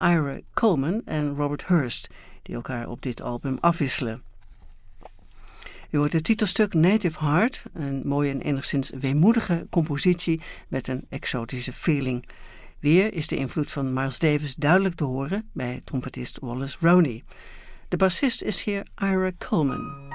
Ira Coleman en Robert Hurst, die elkaar op dit album afwisselen. U hoort het titelstuk Native Heart, een mooie en enigszins weemoedige compositie met een exotische feeling. Weer is de invloed van Miles Davis duidelijk te horen bij trompetist Wallace Roney. De bassist is hier Ira Coleman.